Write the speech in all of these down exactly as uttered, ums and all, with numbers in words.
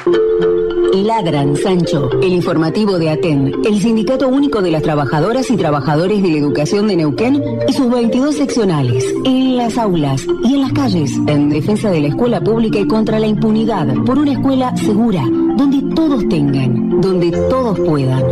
Ladran, Sancho, el informativo de ATEN, el Sindicato Único de las Trabajadoras y Trabajadores de la Educación de Neuquén y sus veintidós seccionales, en las aulas y en las calles, en defensa de la escuela pública y contra la impunidad, por una escuela segura, donde todos tengan, donde todos puedan.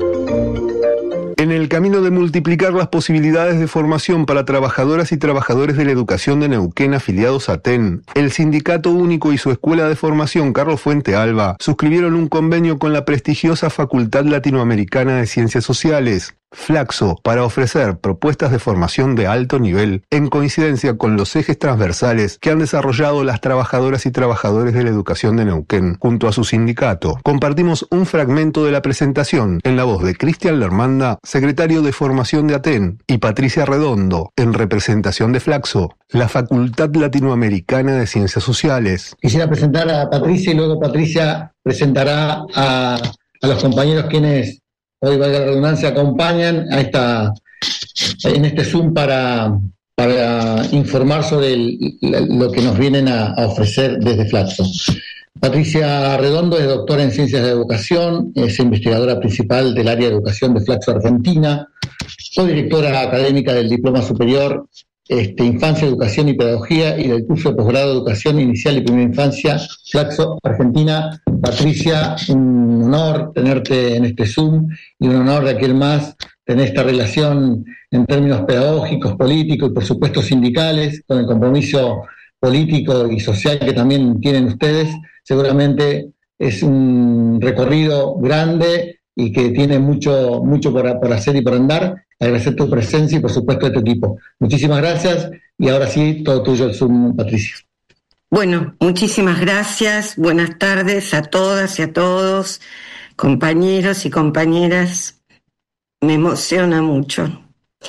En el camino de multiplicar las posibilidades de formación para trabajadoras y trabajadores de la educación de Neuquén afiliados a ATEN, el Sindicato Único y su Escuela de Formación Carlos Fuente Alba suscribieron un convenio con la prestigiosa Facultad Latinoamericana de Ciencias Sociales, Flaxo, para ofrecer propuestas de formación de alto nivel en coincidencia con los ejes transversales que han desarrollado las trabajadoras y trabajadores de la educación de Neuquén junto a su sindicato. Compartimos un fragmento de la presentación en la voz de Cristian Lermanda, secretario de Formación de ATEN, y Patricia Redondo, en representación de Flaxo, la Facultad Latinoamericana de Ciencias Sociales. Quisiera presentar a Patricia y luego Patricia presentará a, a los compañeros quienes hoy, valga la redundancia, acompañan a esta, en este Zoom para, para informar sobre el, lo que nos vienen a, a ofrecer desde Flaxo. Patricia Redondo es doctora en Ciencias de Educación, es investigadora principal del área de educación de Flaxo Argentina, codirectora académica del Diploma Superior este, Infancia, Educación y Pedagogía y del curso de posgrado de Educación Inicial y Primera Infancia, Flaxo Argentina. Patricia, un honor tenerte en este Zoom y un honor de aquel más tener esta relación en términos pedagógicos, políticos y por supuesto sindicales, con el compromiso político y social que también tienen ustedes. Seguramente es un recorrido grande y que tiene mucho, mucho por, por hacer y por andar. Agradecer tu presencia y por supuesto de tu equipo. Muchísimas gracias y ahora sí, todo tuyo el Zoom, Patricia. Bueno, muchísimas gracias, buenas tardes a todas y a todos, compañeros y compañeras, me emociona mucho,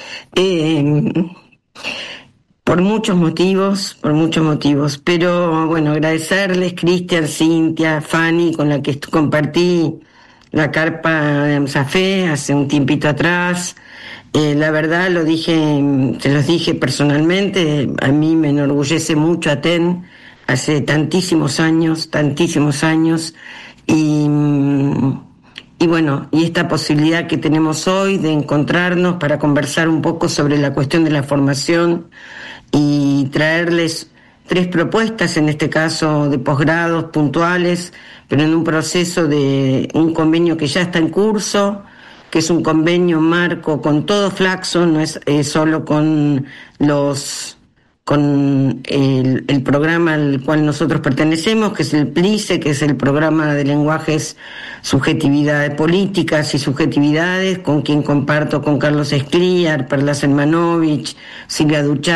eh, por muchos motivos, por muchos motivos, pero bueno, agradecerles, Cristian, Cintia, Fanny, con la que compartí la carpa de AMSAFE hace un tiempito atrás. Eh, la verdad, lo dije, se los dije personalmente, a mí me enorgullece mucho ATEN, hace tantísimos años, tantísimos años, y, y bueno, y esta posibilidad que tenemos hoy de encontrarnos para conversar un poco sobre la cuestión de la formación y traerles tres propuestas, en este caso de posgrados puntuales, pero en un proceso de un convenio que ya está en curso, que es un convenio marco con todo Flaxo, no es eh, solo con los con el, el programa al cual nosotros pertenecemos, que es el PLICE, que es el programa de lenguajes, subjetividades políticas y subjetividades, con quien comparto con Carlos Escliar, Perla Selmanovich, Silvia Duchat,